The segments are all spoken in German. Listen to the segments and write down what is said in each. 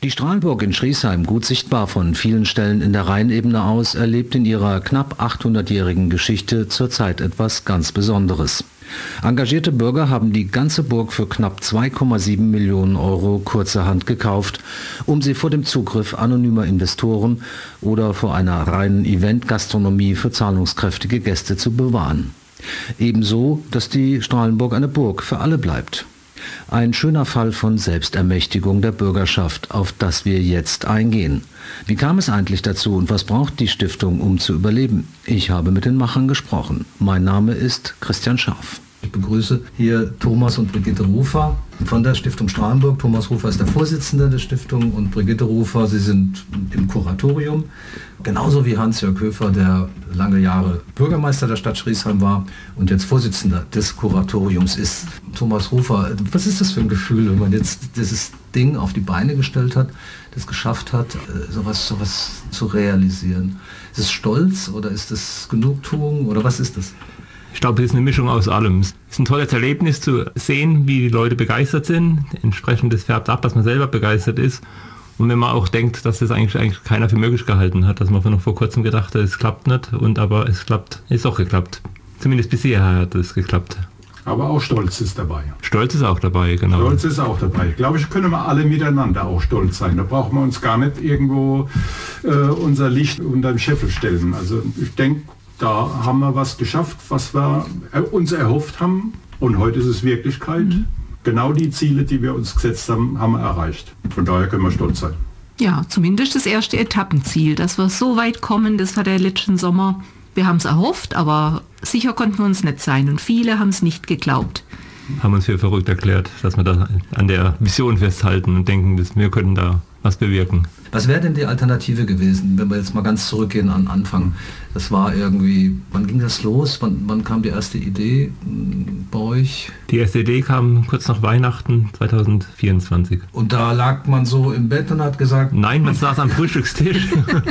Die Strahlenburg in Schriesheim, gut sichtbar von vielen Stellen in der Rheinebene aus, erlebt in ihrer knapp 800-jährigen Geschichte zurzeit etwas ganz Besonderes. Engagierte Bürger haben die ganze Burg für knapp 2,7 Millionen Euro kurzerhand gekauft, um sie vor dem Zugriff anonymer Investoren oder vor einer reinen Eventgastronomie für zahlungskräftige Gäste zu bewahren. Ebenso, dass die Strahlenburg eine Burg für alle bleibt. Ein schöner Fall von Selbstermächtigung der Bürgerschaft, auf das wir jetzt eingehen. Wie kam es eigentlich dazu und was braucht die Stiftung, um zu überleben? Ich habe mit den Machern gesprochen. Mein Name ist Christian Scharf. Ich begrüße hier Thomas und Brigitte Rufer von der Stiftung Strahlenburg. Thomas Rufer ist der Vorsitzende der Stiftung und Brigitte Rufer, Sie sind im Kuratorium. Genauso wie Hans-Jörg Höfer, der lange Jahre Bürgermeister der Stadt Schriesheim war und jetzt Vorsitzender des Kuratoriums ist. Thomas Rufer, was ist das für ein Gefühl, wenn man jetzt dieses Ding auf die Beine gestellt hat, das geschafft hat, sowas zu realisieren? Ist es Stolz oder ist es Genugtuung oder was ist das? Ich glaube, es ist eine Mischung aus allem. Es ist ein tolles Erlebnis zu sehen, wie die Leute begeistert sind. Entsprechend das färbt ab, dass man selber begeistert ist. Und wenn man auch denkt, dass das eigentlich keiner für möglich gehalten hat, dass man noch vor kurzem gedacht hat, es klappt nicht, aber es klappt, ist auch geklappt. Zumindest bisher hat es geklappt. Aber auch Stolz ist dabei. Stolz ist auch dabei, genau. Stolz ist auch dabei. Ich glaube, können wir alle miteinander auch stolz sein. Da brauchen wir uns gar nicht irgendwo unser Licht unter den Scheffel stellen. Also ich denke, da haben wir was geschafft, was wir uns erhofft haben. Und heute ist es Wirklichkeit. Genau die Ziele, die wir uns gesetzt haben, haben wir erreicht. Von daher können wir stolz sein. Ja, zumindest das erste Etappenziel. Dass wir so weit kommen, das war der letzten Sommer. Wir haben es erhofft, aber sicher konnten wir uns nicht sein. Und viele haben es nicht geglaubt. Haben uns für verrückt erklärt, dass wir da an der Vision festhalten und denken, dass wir können da was bewirken. Was wäre denn die Alternative gewesen, wenn wir jetzt mal ganz zurückgehen an Anfang? Das war irgendwie, wann ging das los? Wann kam die erste Idee bei euch? Die erste Idee kam kurz nach Weihnachten 2024. Und da lag man so im Bett und hat gesagt... Nein, man saß am Frühstückstisch.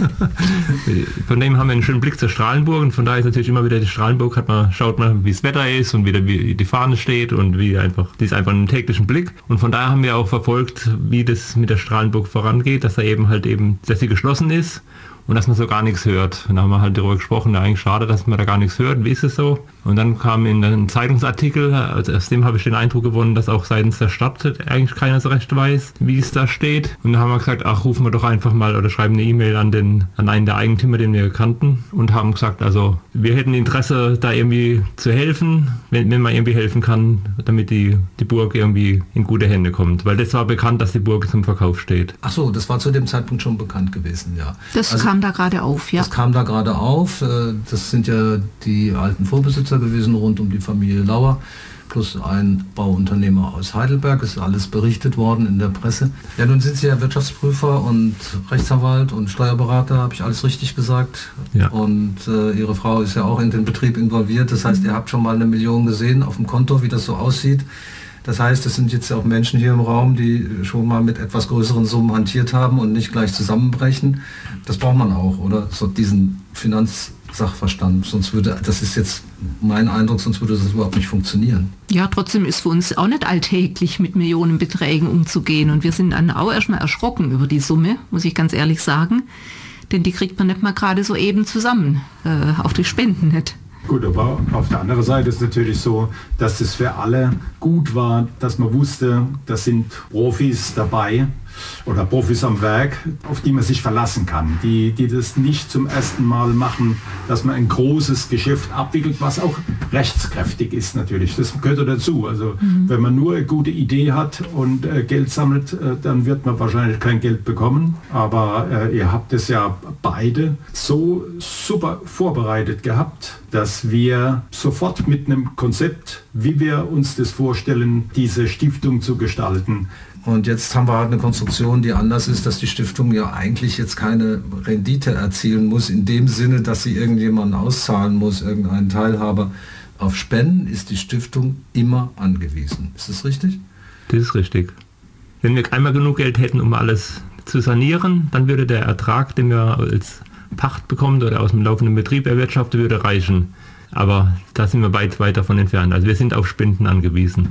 Von dem haben wir einen schönen Blick zur Strahlenburg und von daher ist natürlich immer wieder die Strahlenburg, schaut man, wie das Wetter ist und wie die Fahne steht und die ist einfach einen täglichen Blick. Und von daher haben wir auch verfolgt, wie das mit der Strahlenburg vorangeht, dass dass sie geschlossen ist und dass man so gar nichts hört. Und da haben wir halt darüber gesprochen, eigentlich schade, dass man da gar nichts hört, wie ist es so? Und dann kam in einem Zeitungsartikel, also aus dem habe ich den Eindruck gewonnen, dass auch seitens der Stadt eigentlich keiner so recht weiß, wie es da steht. Und dann haben wir gesagt, rufen wir doch einfach mal oder schreiben eine E-Mail an einen der Eigentümer, den wir kannten und haben gesagt, also wir hätten Interesse, da irgendwie zu helfen, wenn man irgendwie helfen kann, damit die Burg irgendwie in gute Hände kommt. Weil das war bekannt, dass die Burg zum Verkauf steht. Ach so, das war zu dem Zeitpunkt schon bekannt gewesen, ja. Das kam da gerade auf, ja. Das kam da gerade auf. Das sind ja die alten Vorbesitzer gewesen rund um die Familie Lauer, plus ein Bauunternehmer aus Heidelberg, ist alles berichtet worden in der Presse. Ja, nun sind Sie ja Wirtschaftsprüfer und Rechtsanwalt und Steuerberater, habe ich alles richtig gesagt? Ja. Und Ihre Frau ist ja auch in den Betrieb involviert, das heißt, ihr habt schon mal 1 Million gesehen auf dem Konto, wie das so aussieht. Das heißt, es sind jetzt auch Menschen hier im Raum, die schon mal mit etwas größeren Summen hantiert haben und nicht gleich zusammenbrechen. Das braucht man auch, oder? So diesen Finanzsachverstand. Das ist jetzt mein Eindruck, sonst würde das überhaupt nicht funktionieren. Ja, trotzdem ist für uns auch nicht alltäglich, mit Millionenbeträgen umzugehen. Und wir sind dann auch erstmal erschrocken über die Summe, muss ich ganz ehrlich sagen. Denn die kriegt man nicht mal gerade so eben zusammen, auch durch Spenden nicht. Gut, aber auf der anderen Seite ist es natürlich so, dass es für alle gut war, dass man wusste, da sind Profis dabei oder Profis am Werk, auf die man sich verlassen kann, die das nicht zum ersten Mal machen, dass man ein großes Geschäft abwickelt, was auch rechtskräftig ist natürlich. Das gehört dazu. Also wenn man nur eine gute Idee hat und Geld sammelt, dann wird man wahrscheinlich kein Geld bekommen. Aber ihr habt es ja beide so super vorbereitet gehabt, dass wir sofort mit einem Konzept, wie wir uns das vorstellen, diese Stiftung zu gestalten. Und jetzt haben wir halt eine Konstruktion, die anders ist, dass die Stiftung ja eigentlich jetzt keine Rendite erzielen muss, in dem Sinne, dass sie irgendjemanden auszahlen muss, irgendeinen Teilhaber. Auf Spenden ist die Stiftung immer angewiesen. Ist das richtig? Das ist richtig. Wenn wir einmal genug Geld hätten, um alles zu sanieren, dann würde der Ertrag, den wir als Pacht bekommen oder aus dem laufenden Betrieb erwirtschaften, würde reichen. Aber da sind wir weit davon entfernt. Also wir sind auf Spenden angewiesen.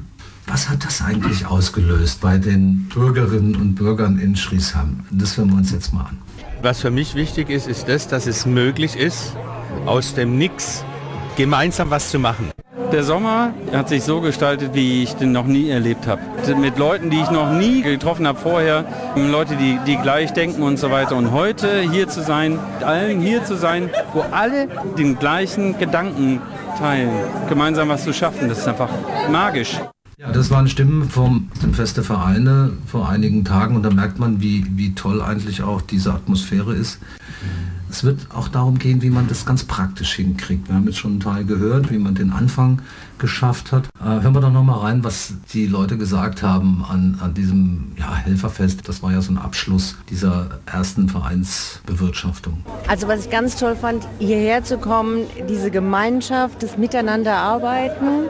Was hat das eigentlich ausgelöst bei den Bürgerinnen und Bürgern in Schriesheim? Das hören wir uns jetzt mal an. Was für mich wichtig ist, ist das, dass es möglich ist, aus dem Nix gemeinsam was zu machen. Der Sommer hat sich so gestaltet, wie ich den noch nie erlebt habe. Mit Leuten, die ich noch nie getroffen habe vorher, Leute, die gleich denken und so weiter. Und heute hier zu sein, mit allen hier zu sein, wo alle den gleichen Gedanken teilen, gemeinsam was zu schaffen, das ist einfach magisch. Ja, das waren Stimmen vom Fest der Vereine vor einigen Tagen und da merkt man, wie toll eigentlich auch diese Atmosphäre ist. Es wird auch darum gehen, wie man das ganz praktisch hinkriegt. Wir haben jetzt schon einen Teil gehört, wie man den Anfang geschafft hat. Hören wir doch noch mal rein, was die Leute gesagt haben an diesem Helferfest. Das war ja so ein Abschluss dieser ersten Vereinsbewirtschaftung. Also was ich ganz toll fand, hierher zu kommen, diese Gemeinschaft, das Miteinanderarbeiten,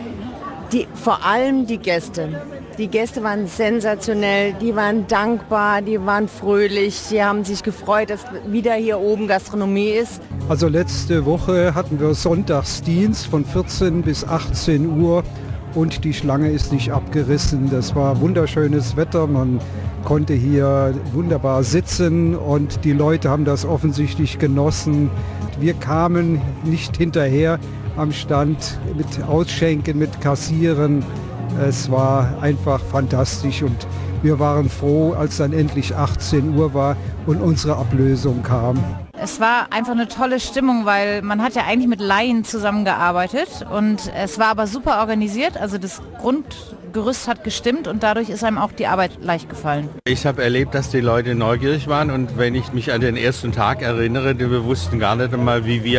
vor allem die Gäste. Die Gäste waren sensationell, die waren dankbar, die waren fröhlich, die haben sich gefreut, dass wieder hier oben Gastronomie ist. Also letzte Woche hatten wir Sonntagsdienst von 14 bis 18 Uhr und die Schlange ist nicht abgerissen. Das war wunderschönes Wetter, man konnte hier wunderbar sitzen und die Leute haben das offensichtlich genossen. Wir kamen nicht hinterher am Stand mit Ausschenken, mit Kassieren. Es war einfach fantastisch und wir waren froh, als dann endlich 18 Uhr war und unsere Ablösung kam. Es war einfach eine tolle Stimmung, weil man hat ja eigentlich mit Laien zusammengearbeitet und es war aber super organisiert, also das Grundgerüst hat gestimmt und dadurch ist einem auch die Arbeit leicht gefallen. Ich habe erlebt, dass die Leute neugierig waren und wenn ich mich an den ersten Tag erinnere, wir wussten gar nicht einmal,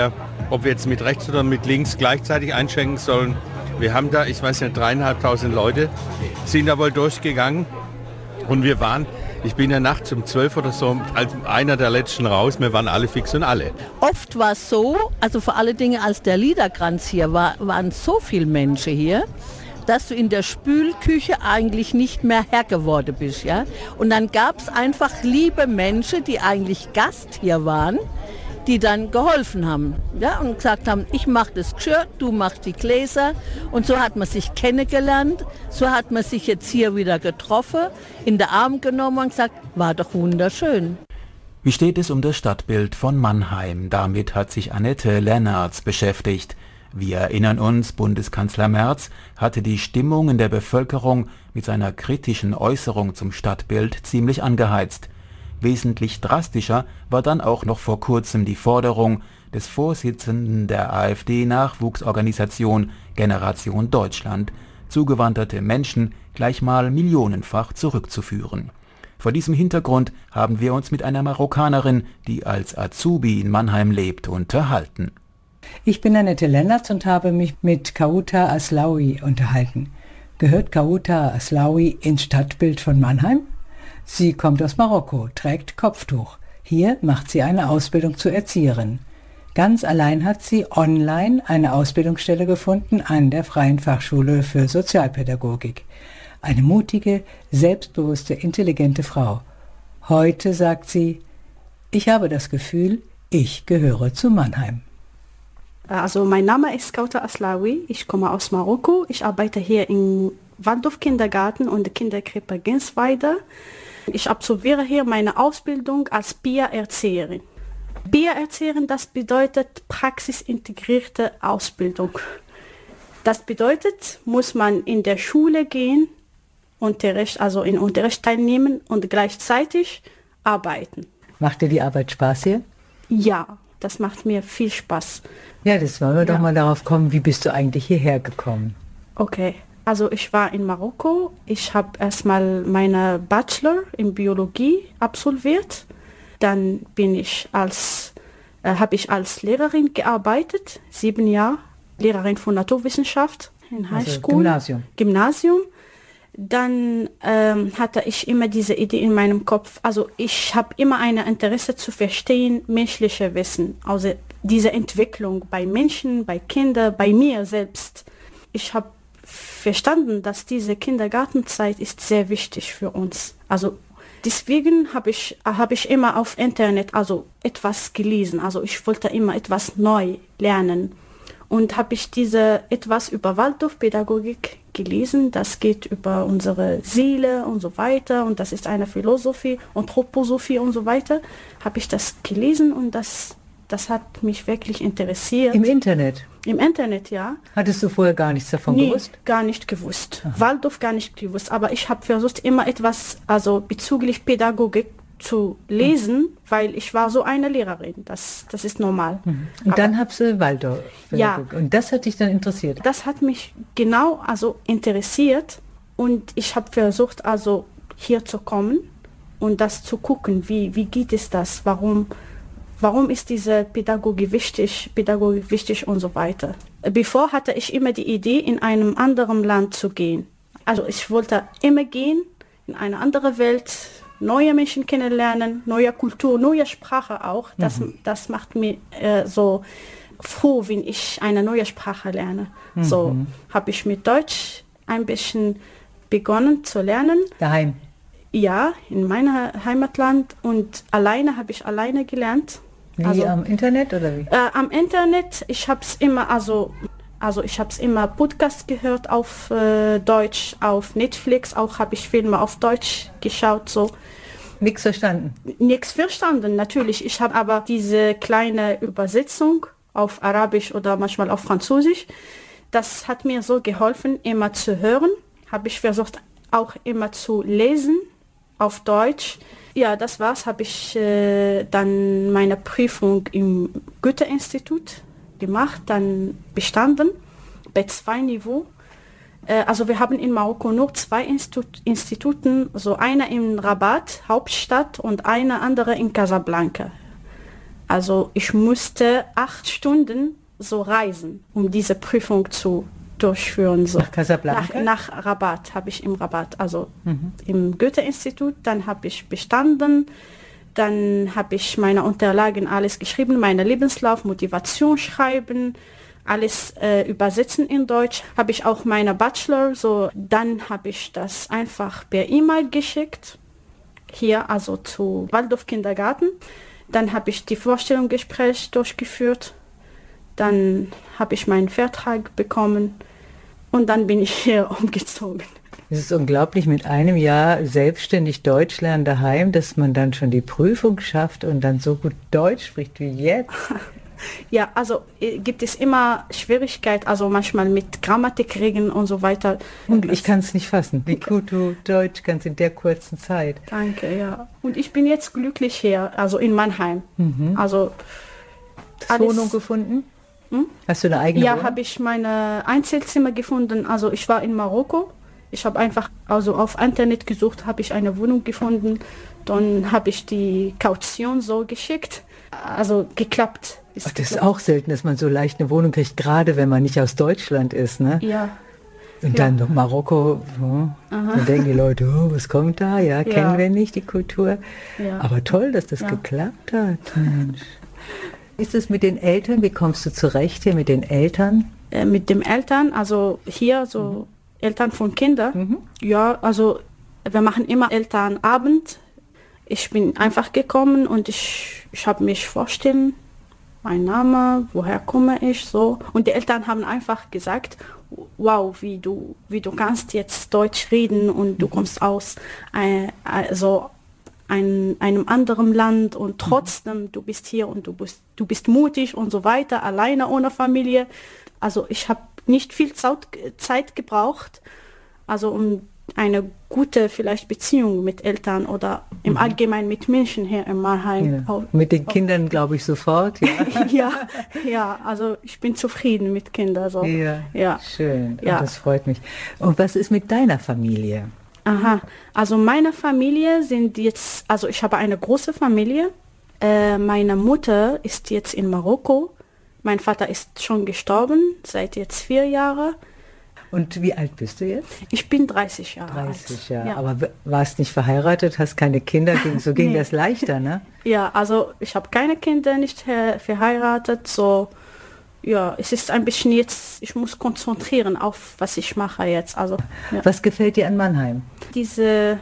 ob wir jetzt mit rechts oder mit links gleichzeitig einschenken sollen. Wir haben da, ich weiß nicht, 3.500 Leute, sind da wohl durchgegangen und ich bin ja nachts um 12 oder so als einer der letzten raus, wir waren alle fix und alle. Oft war es so, also vor allen Dingen als der Liederkranz hier war, waren so viele Menschen hier, dass du in der Spülküche eigentlich nicht mehr Herr geworden bist. Ja? Und dann gab es einfach liebe Menschen, die eigentlich Gast hier waren, die dann geholfen haben, ja, und gesagt haben, ich mache das Geschirr, du machst die Gläser. Und so hat man sich kennengelernt, so hat man sich jetzt hier wieder getroffen, in den Arm genommen und gesagt, war doch wunderschön. Wie steht es um das Stadtbild von Mannheim? Damit hat sich Annette Lennartz beschäftigt. Wir erinnern uns, Bundeskanzler Merz hatte die Stimmung in der Bevölkerung mit seiner kritischen Äußerung zum Stadtbild ziemlich angeheizt. Wesentlich drastischer war dann auch noch vor kurzem die Forderung des Vorsitzenden der AfD-Nachwuchsorganisation Generation Deutschland, zugewanderte Menschen gleich mal millionenfach zurückzuführen. Vor diesem Hintergrund haben wir uns mit einer Marokkanerin, die als Azubi in Mannheim lebt, unterhalten. Ich bin Annette Lennartz und habe mich mit Kauta Aslaoui unterhalten. Gehört Kauta Aslaoui ins Stadtbild von Mannheim? Sie kommt aus Marokko, trägt Kopftuch. Hier macht sie eine Ausbildung zur Erzieherin. Ganz allein hat sie online eine Ausbildungsstelle gefunden an der Freien Fachschule für Sozialpädagogik. Eine mutige, selbstbewusste, intelligente Frau. Heute sagt sie, ich habe das Gefühl, ich gehöre zu Mannheim. Also mein Name ist Kauta Aslaoui, ich komme aus Marokko. Ich arbeite hier im Waldorf-Kindergarten und der Kinderkrippe Gensweide. Ich absolviere hier meine Ausbildung als Peer-Erzieherin. Peer-Erzieherin, das bedeutet praxisintegrierte Ausbildung. Das bedeutet, muss man in der Schule gehen, in Unterricht teilnehmen und gleichzeitig arbeiten. Macht dir die Arbeit Spaß hier? Ja, das macht mir viel Spaß. Ja, das wollen wir doch mal darauf kommen, wie bist du eigentlich hierher gekommen? Okay. Also ich war in Marokko, ich habe erstmal meine Bachelor in Biologie absolviert, dann habe ich als Lehrerin gearbeitet, 7 Jahre, Lehrerin von Naturwissenschaft in Highschool, Gymnasium. Dann hatte ich immer diese Idee in meinem Kopf, also ich habe immer ein Interesse zu verstehen, menschliche Wissen, also diese Entwicklung bei Menschen, bei Kindern, bei mir selbst. Ich habe verstanden, dass diese Kindergartenzeit ist sehr wichtig für uns. Also deswegen habe ich immer auf Internet etwas gelesen. Also ich wollte immer etwas neu lernen. Und habe ich etwas über Waldorfpädagogik gelesen, das geht über unsere Seele und so weiter und das ist eine Philosophie, Anthroposophie und so weiter, habe ich das gelesen und das hat mich wirklich interessiert. Im Internet? Im Internet, ja. Hattest du vorher gar nichts davon gewusst? Gar nicht gewusst. Aha. Waldorf gar nicht gewusst, aber ich habe versucht, immer etwas, also bezüglich Pädagogik zu lesen, weil ich war so eine Lehrerin. Das ist normal. Und aber dann hast du Waldorf. Ja. Und das hat dich dann interessiert? Das hat mich genau interessiert und ich habe versucht, also hier zu kommen und das zu gucken, wie geht es das, warum ist diese Pädagogik wichtig und so weiter. Bevor hatte ich immer die Idee, in einem anderen Land zu gehen. Also ich wollte immer gehen, in eine andere Welt, neue Menschen kennenlernen, neue Kultur, neue Sprache auch. Das macht mir so froh, wenn ich eine neue Sprache lerne. So habe ich mit Deutsch ein bisschen begonnen zu lernen. Daheim? Ja, in meinem Heimatland und habe ich alleine gelernt. Wie am Internet oder wie? Am Internet, ich habe es immer, ich habe es immer Podcast gehört auf Deutsch, auf Netflix, auch habe ich Filme auf Deutsch geschaut, so. Nichts verstanden? Nichts verstanden, natürlich. Ich habe aber diese kleine Übersetzung auf Arabisch oder manchmal auf Französisch, das hat mir so geholfen, immer zu hören. Habe ich versucht, auch immer zu lesen auf Deutsch. Ja, das war's, habe ich dann meine Prüfung im Goethe-Institut gemacht, dann bestanden, B2-Niveau. Also wir haben in Marokko nur 2 Instituten, so einer in Rabat, Hauptstadt, und eine andere in Casablanca. Also ich musste 8 Stunden so reisen, um diese Prüfung zu durchführen. So. Nach Casablanca? Nach Rabat, habe ich im Rabat, also im Goethe-Institut. Dann habe ich bestanden, dann habe ich meine Unterlagen alles geschrieben, meine Lebenslauf, Motivation schreiben, alles übersetzen in Deutsch. Habe ich auch meine Bachelor, so dann habe ich das einfach per E-Mail geschickt, hier also zu Waldorf Kindergarten. Dann habe ich die Vorstellungsgespräch durchgeführt, dann habe ich meinen Vertrag bekommen und dann bin ich hier umgezogen. Es ist unglaublich, mit einem Jahr selbstständig Deutsch lernen daheim, dass man dann schon die Prüfung schafft und dann so gut Deutsch spricht wie jetzt. Ja, also gibt es immer Schwierigkeiten, also manchmal mit Grammatikregeln und so weiter. Und ich kann es nicht fassen, wie gut du Deutsch kannst in der kurzen Zeit. Danke, ja. Und ich bin jetzt glücklich hier, also in Mannheim. Also Wohnung gefunden? Hast du eine eigene Wohnung? Ja, habe ich meine Einzelzimmer gefunden. Also ich war in Marokko. Ich habe einfach auf Internet gesucht, habe ich eine Wohnung gefunden. Dann habe ich die Kaution so geschickt. Also geklappt. Das ist auch selten, dass man so leicht eine Wohnung kriegt, gerade wenn man nicht aus Deutschland ist, ne? Ja. Und dann noch Marokko, dann denken die Leute, was kommt da? Ja, kennen wir nicht, die Kultur. Ja. Aber toll, dass das geklappt hat, Mensch. Ist es mit den Eltern, wie kommst du zurecht hier mit den Eltern? Mit den Eltern, also hier so Eltern von Kindern. Ja, also wir machen immer Elternabend. Ich bin einfach gekommen und ich habe mich vorstellen, mein Name, woher komme ich, so. Und die Eltern haben einfach gesagt, wow, wie du kannst jetzt Deutsch reden und du kommst aus einem anderen Land und trotzdem du bist hier und du bist mutig und so weiter, alleine ohne Familie. Also ich habe nicht viel Zeit gebraucht, also um eine gute vielleicht Beziehung mit Eltern oder im Allgemeinen mit Menschen hier in Mannheim. Ja. Mit den Kindern glaube ich sofort. Ja. ja, also ich bin zufrieden mit Kindern. So. Ja, schön, das freut mich. Und was ist mit deiner Familie? Aha, also meine Familie sind jetzt, also ich habe eine große Familie. Meine Mutter ist jetzt in Marokko. Mein Vater ist schon gestorben, seit jetzt 4 Jahren. Und wie alt bist du jetzt? Ich bin 30 Jahre 30 Jahre, ja. Aber warst nicht verheiratet, hast keine Kinder, so ging das leichter, ne? Ja, also ich habe keine Kinder, nicht verheiratet, so, ja, es ist ein bisschen jetzt, ich muss konzentrieren auf, was ich mache jetzt. Also, ja. Was gefällt dir an Mannheim? Diese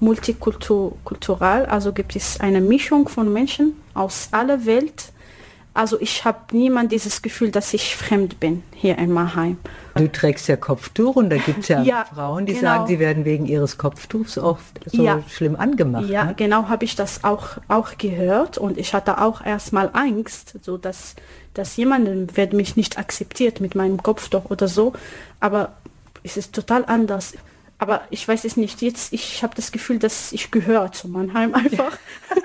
multikultural, also gibt es eine Mischung von Menschen aus aller Welt. Also ich habe niemand dieses Gefühl, dass ich fremd bin hier in Mannheim. Du trägst ja Kopftuch und da gibt es ja Frauen, die sagen, sie werden wegen ihres Kopftuchs oft so schlimm angemacht. Ja, ne? Genau, habe ich das auch gehört und ich hatte auch erstmal Angst, so dass jemand wird mich nicht akzeptiert mit meinem Kopftuch oder so, aber es ist total anders. Aber ich weiß es nicht, jetzt, ich habe das Gefühl, dass ich gehöre zu Mannheim einfach.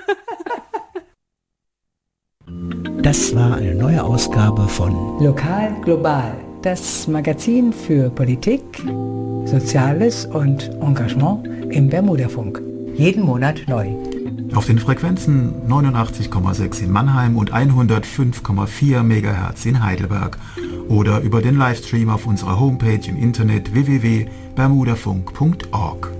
Das war eine neue Ausgabe von Lokal Global, das Magazin für Politik, Soziales und Engagement im Bermudafunk. Jeden Monat neu. Auf den Frequenzen 89,6 in Mannheim und 105,4 MHz in Heidelberg oder über den Livestream auf unserer Homepage im Internet www.bermudafunk.org.